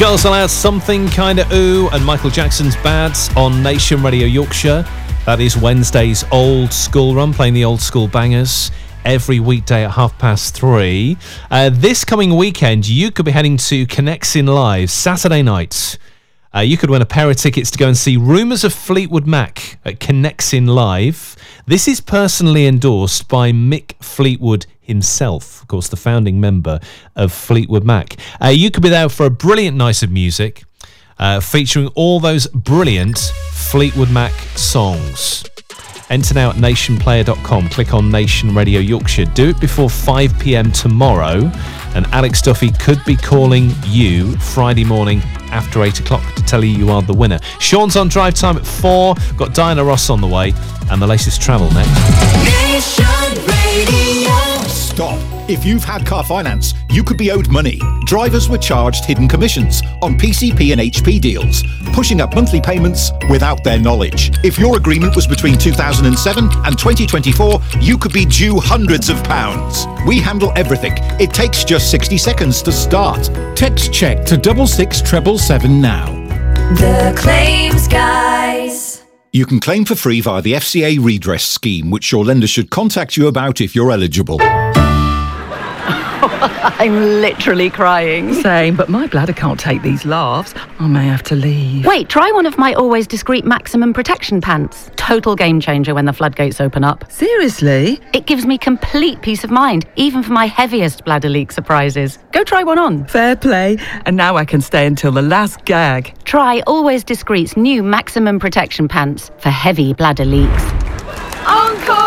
Girls Aloud, Something Kinda Ooh, and Michael Jackson's Bad on Nation Radio Yorkshire. That is Wednesday's Old School Run, playing the old school bangers every weekday at 3:30. This coming weekend, you could be heading to Connexin Live, Saturday night. You could win a pair of tickets to go and see Rumours of Fleetwood Mac at Connexin Live. This is personally endorsed by Mick Fleetwood himself, of course, the founding member of Fleetwood Mac. You could be there for a brilliant night of music, featuring all those brilliant Fleetwood Mac songs. Enter now at nationplayer.com. Click on Nation Radio Yorkshire. Do it before 5 p.m. tomorrow, and Alex Duffy could be calling you Friday morning after 8 o'clock to tell you are the winner. Sean's on drive time at 4. Got Diana Ross on the way, and the latest travel next. Nation Radio. Stop. If you've had car finance, you could be owed money. Drivers were charged hidden commissions on PCP and HP deals, pushing up monthly payments without their knowledge. If your agreement was between 2007 and 2024, you could be due hundreds of pounds. We handle everything. It takes just 60 seconds to start. Text check to 66777 now. The Claims Guys. You can claim for free via the FCA redress scheme, which your lender should contact you about if you're eligible. I'm literally crying. Same, but my bladder can't take these laughs. I may have to leave. Wait, try one of my always discreet maximum protection pants. Total game changer when the floodgates open up. Seriously? It gives me complete peace of mind, even for my heaviest bladder leak surprises. Go try one on. Fair play. And now I can stay until the last gag. Try Always Discreet's new maximum protection pants for heavy bladder leaks. Uncle!